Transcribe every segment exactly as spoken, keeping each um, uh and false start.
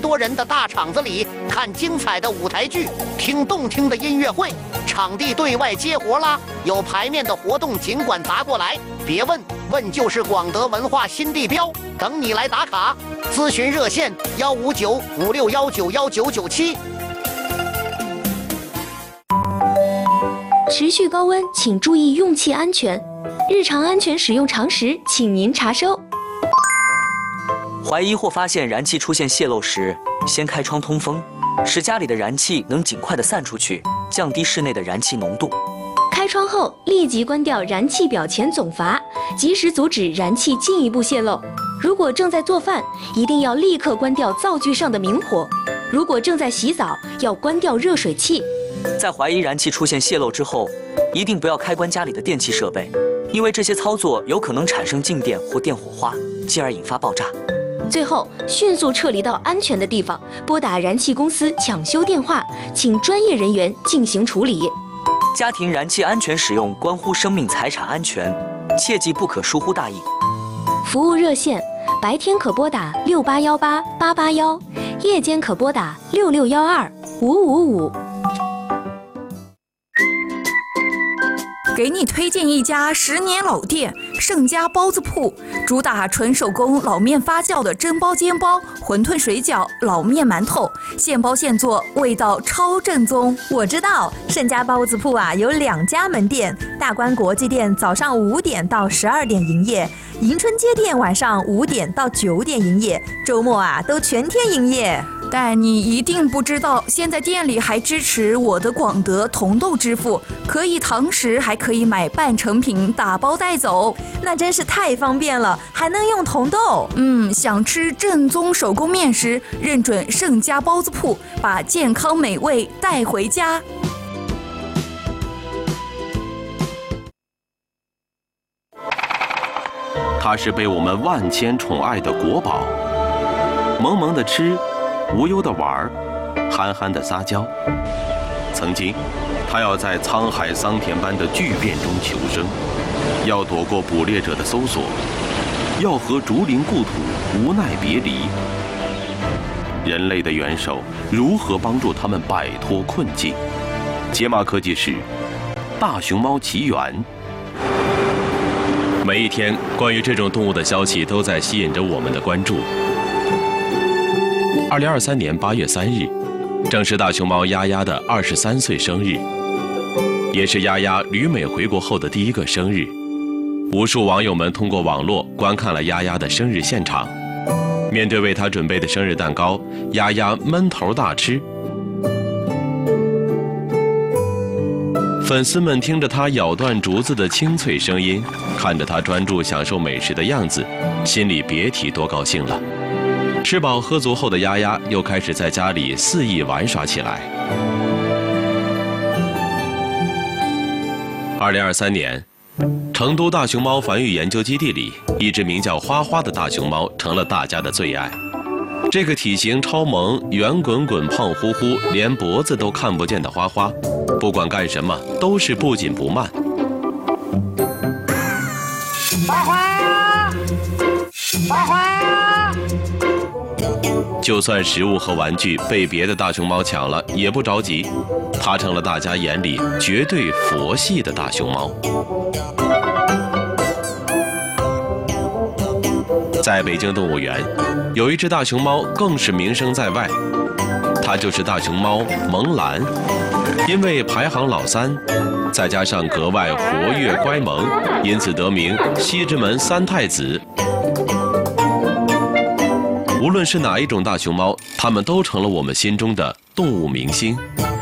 多人的大场子里看精彩的舞台剧，听动听的音乐会，场地对外接活啦！有排面的活动尽管砸过来，别问，问就是广德文化新地标，等你来打卡。咨询热线：幺五九五六幺九幺九九七。 持续高温，请注意用气安全。日常安全使用常识，请您查收。 怀疑或发现燃气出现泄漏时，先开窗通风，使家里的燃气能尽快的散出去，降低室内的燃气浓度。 开窗后立即关掉燃气表前总阀，及时阻止燃气进一步泄漏。如果正在做饭，一定要立刻关掉灶具上的明火。如果正在洗澡，要关掉热水器。 在怀疑燃气出现泄漏之后，一定不要开关家里的电器设备，因为这些操作有可能产生静电或电火花，进而引发爆炸。 最后，迅速撤离到安全的地方，拨打燃气公司抢修电话，请专业人员进行处理。 家庭燃气安全使用关乎生命财产安全，切记不可疏忽大意。 服务热线：白天可拨打六八幺八八八幺，夜间可拨打六六幺二五五五。 给你推荐一家十年老店盛家包子铺，主打纯手工老面发酵的蒸包、煎包、馄饨、水饺、老面、馒头，现包现做，味道超正宗。 我知道盛家包子铺啊有两家门店，大观国际店早上五点到十二点营业，迎春街店晚上五点到九点营业，周末啊都全天营业。 但你一定不知道，现在店里还支持我的广德同豆支付，可以堂食，还可以买半成品打包带走， 那真是太方便了，还能用同豆。 嗯，想吃正宗手工面食，认准盛家包子铺，把健康美味带回家。 它是被我们万千宠爱的国宝，萌萌的吃，无忧的玩，憨憨的撒娇。曾经，他要在沧海桑田般的巨变中求生，要躲过捕猎者的搜索，要和竹林故土无奈别离。人类的元首如何帮助他们摆脱困境？解码科技是《大熊猫奇缘》。 每一天，关于这种动物的消息都在吸引着我们的关注。二零二三年八月三日，正是大熊猫丫丫的二十三岁生日，也是丫丫旅美回国后的第一个生日。无数网友们通过网络观看了丫丫的生日现场。面对为她准备的生日蛋糕，丫丫闷头大吃。粉丝们听着她咬断竹子的清脆声音，看着她专注享受美食的样子，心里别提多高兴了。吃饱喝足后的丫丫又开始在家里肆意玩耍起来。二零二三年，成都大熊猫繁育研究基地里，一只名叫花花的大熊猫成了大家的最爱。这个体型超萌、圆滚滚、胖乎乎，连脖子都看不见的花花，不管干什么都是不紧不慢。 花花呀，花花呀！ 就算食物和玩具被别的大熊猫抢了，也不着急，它成了大家眼里绝对佛系的大熊猫。在北京动物园，有一只大熊猫更是名声在外，它就是大熊猫萌兰。因为排行老三，再加上格外活跃乖萌，因此得名西直门三太子。无论是哪一种大熊猫，它们都成了我们心中的动物明星。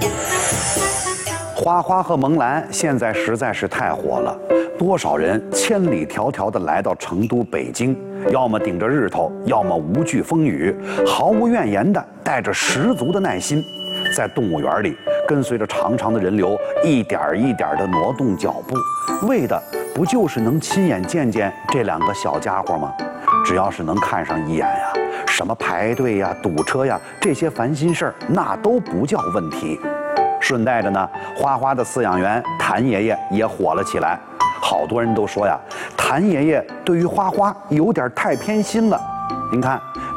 花花和萌兰现在实在是太火了，多少人千里迢迢地来到成都、北京，要么顶着日头，要么无惧风雨，毫无怨言的，带着十足的耐心，在动物园里跟随着长长的人流，一点一点地挪动脚步，为的不就是能亲眼见见这两个小家伙吗？只要是能看上一眼呀，什么排队呀、堵车呀，这些烦心事儿那都不叫问题。顺带着呢，花花的饲养员谭爷爷也火了起来。好多人都说呀，谭爷爷对于花花有点太偏心了。您看，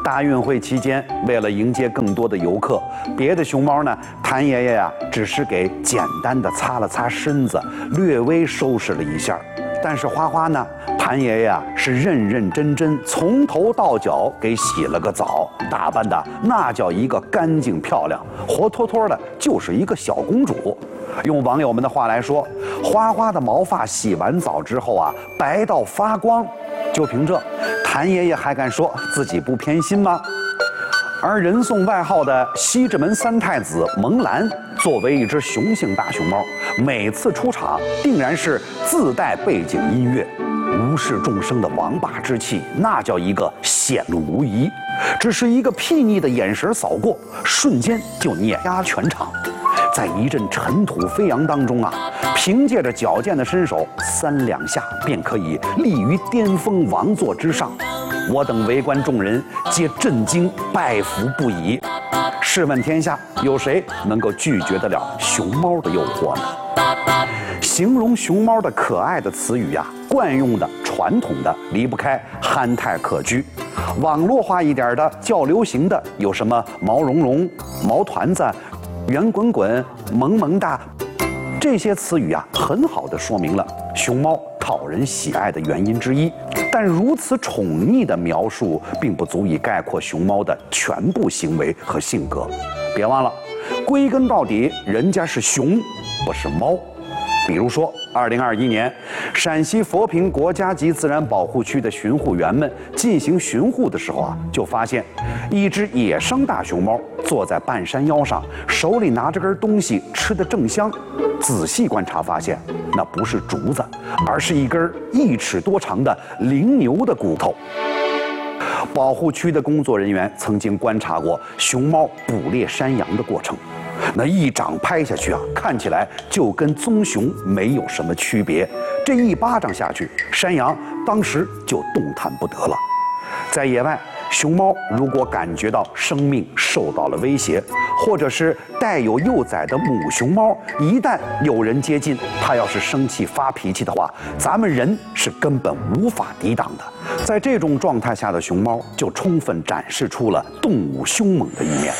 大运会期间，为了迎接更多的游客，别的熊猫呢，谭爷爷呀，只是给简单的擦了擦身子，略微收拾了一下。但是花花呢，谭爷爷啊是认认真真从头到脚给洗了个澡，打扮的那叫一个干净漂亮，活脱脱的就是一个小公主。用网友们的话来说，花花的毛发洗完澡之后啊，白到发光。就凭这，谭爷爷还敢说自己不偏心吗？而人送外号的西直门三太子蒙兰，作为一只雄性大熊猫，每次出场定然是自带背景音乐，无视众生的王霸之气，那叫一个显露无遗。只是一个睥睨的眼神扫过，瞬间就碾压全场。在一阵尘土飞扬当中啊，凭借着矫健的身手，三两下便可以立于巅峰王座之上。我等围观众人皆震惊拜服不已。试问天下，有谁能够拒绝得了熊猫的诱惑呢？形容熊猫的可爱的词语呀、啊，惯用的、传统的离不开憨态可掬。网络化一点的、较流行的有什么毛茸茸、毛团子、圆滚滚、萌萌哒，这些词语啊，很好的说明了熊猫讨人喜爱的原因之一。但如此宠溺的描述，并不足以概括熊猫的全部行为和性格。别忘了，归根到底，人家是熊，不是猫。比如说，二零二一年，陕西佛坪国家级自然保护区的巡护员们进行巡护的时候啊，就发现一只野生大熊猫坐在半山腰上，手里拿着根东西，吃得正香。仔细观察发现，那不是竹子，而是一根一尺多长的羚牛的骨头。保护区的工作人员曾经观察过熊猫捕猎山羊的过程。那一掌拍下去啊，看起来就跟棕熊没有什么区别。这一巴掌下去，山羊当时就动弹不得了。在野外，熊猫如果感觉到生命受到了威胁，或者是带有幼崽的母熊猫，一旦有人接近，它要是生气发脾气的话，咱们人是根本无法抵挡的。在这种状态下的熊猫，就充分展示出了动物凶猛的一面。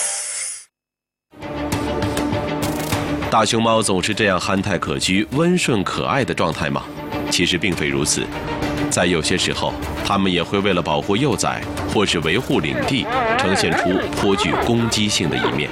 大熊猫总是这样憨态可掬、温顺可爱的状态吗？其实并非如此，在有些时候，它们也会为了保护幼崽或是维护领地，呈现出颇具攻击性的一面。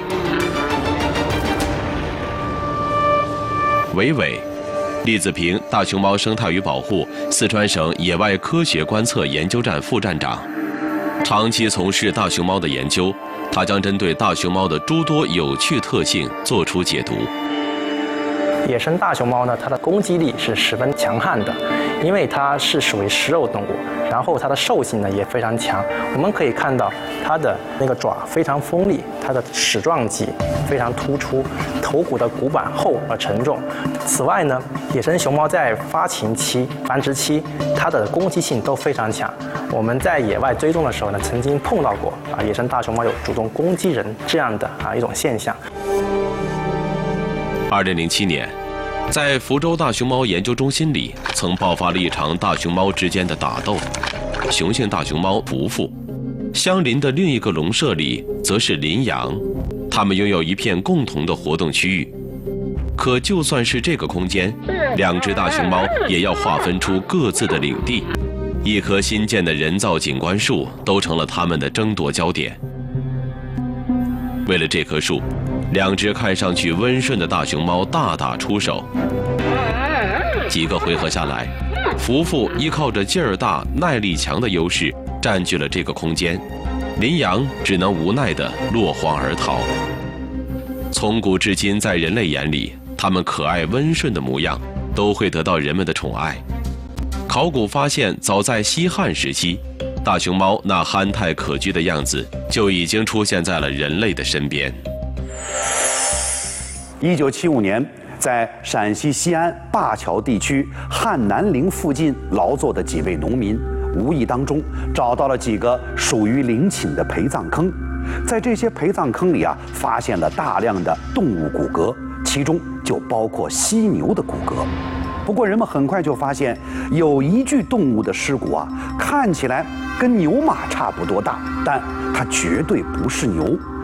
韦伟，栗子坪大熊猫生态与保护四川省野外科学观测研究站副站长，长期从事大熊猫的研究，他将针对大熊猫的诸多有趣特性做出解读。 野生大熊猫呢，它的攻击力是十分强悍的，因为它是属于食肉动物，然后它的兽性呢也非常强。我们可以看到它的那个爪非常锋利，它的齿状脊非常突出，头骨的骨板厚而沉重。此外呢，野生熊猫在发情期、繁殖期，它的攻击性都非常强。我们在野外追踪的时候呢，曾经碰到过啊，野生大熊猫有主动攻击人这样的啊一种现象。 二零零七年，在福州大熊猫研究中心里，曾爆发了一场大熊猫之间的打斗。雄性大熊猫不负，相邻的另一个笼舍里则是羚羊，它们拥有一片共同的活动区域。可就算是这个空间，两只大熊猫也要划分出各自的领地。一棵新建的人造景观树都成了它们的争夺焦点。为了这棵树，两只看上去温顺的大熊猫大打出手。几个回合下来，福福依靠着劲儿大、耐力强的优势占据了这个空间，羚羊只能无奈地落荒而逃。从古至今，在人类眼里，它们可爱温顺的模样都会得到人们的宠爱。考古发现，早在西汉时期，大熊猫那憨态可掬的样子就已经出现在了人类的身边。 一九七五年，在陕西西安灞桥地区汉南陵附近劳作的几位农民，无意当中找到了几个属于陵寝的陪葬坑。在这些陪葬坑里啊，发现了大量的动物骨骼，其中就包括犀牛的骨骼。 不过人们很快就发现，有一具动物的尸骨啊，看起来跟牛马差不多大，但它绝对不是牛。